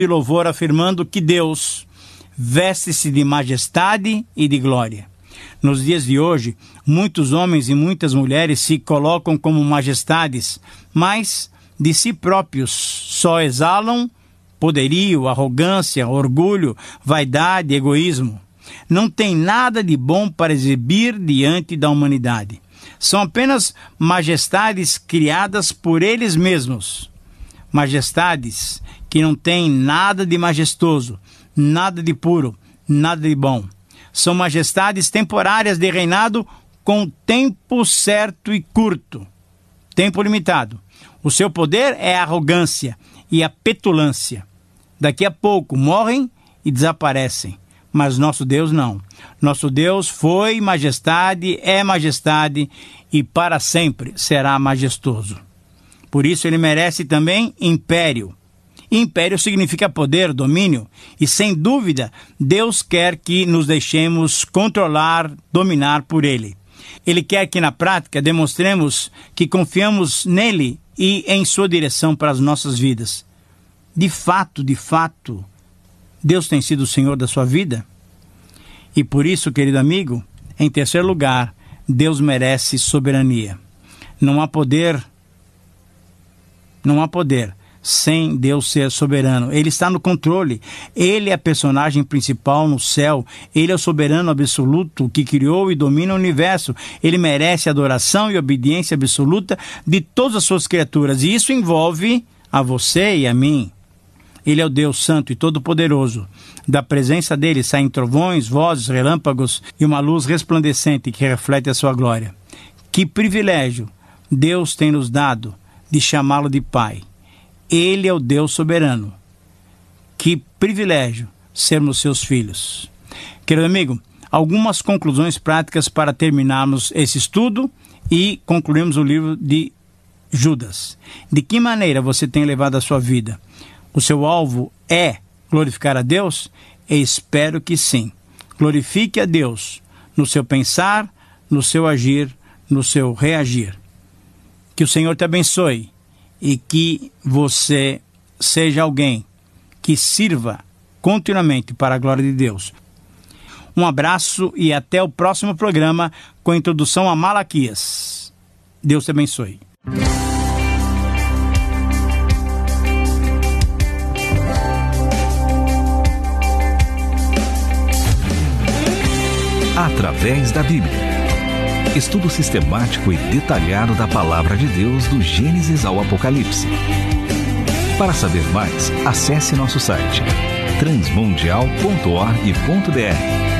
de louvor afirmando que Deus veste-se de majestade e de glória. Nos dias de hoje, muitos homens e muitas mulheres se colocam como majestades, mas de si próprios só exalam poderio, arrogância, orgulho, vaidade, egoísmo. Não tem nada de bom para exibir diante da humanidade. São apenas majestades criadas por eles mesmos. Majestades que não têm nada de majestoso, nada de puro, nada de bom. São majestades temporárias de reinado com tempo certo e curto, tempo limitado. O seu poder é a arrogância e a petulância. Daqui a pouco morrem e desaparecem. Mas nosso Deus não. Nosso Deus foi majestade, é majestade e para sempre será majestoso. Por isso ele merece também império. Império significa poder, domínio, e sem dúvida Deus quer que nos deixemos controlar, dominar por ele. Ele quer que na prática demonstremos que confiamos nele e em sua direção para as nossas vidas. De fato, Deus tem sido o Senhor da sua vida? E por isso, querido amigo, em terceiro lugar, Deus merece soberania. Não há poder sem Deus ser soberano. Ele está no controle. Ele é a personagem principal no céu. Ele é o soberano absoluto que criou e domina o universo. Ele merece adoração e obediência absoluta de todas as suas criaturas. E isso envolve a você e a mim. Ele é o Deus Santo e Todo-Poderoso. Da presença dele saem trovões, vozes, relâmpagos e uma luz resplandecente que reflete a sua glória. Que privilégio Deus tem nos dado de chamá-lo de Pai. Ele é o Deus soberano. Que privilégio sermos seus filhos. Querido amigo, algumas conclusões práticas para terminarmos esse estudo e concluirmos o livro de Judas. De que maneira você tem levado a sua vida? O seu alvo é glorificar a Deus? Eu espero que sim. Glorifique a Deus no seu pensar, no seu agir, no seu reagir. Que o Senhor te abençoe e que você seja alguém que sirva continuamente para a glória de Deus. Um abraço e até o próximo programa com a introdução a Malaquias. Deus te abençoe. Através da Bíblia. Estudo sistemático e detalhado da Palavra de Deus do Gênesis ao Apocalipse. Para saber mais, acesse nosso site transmundial.org.br.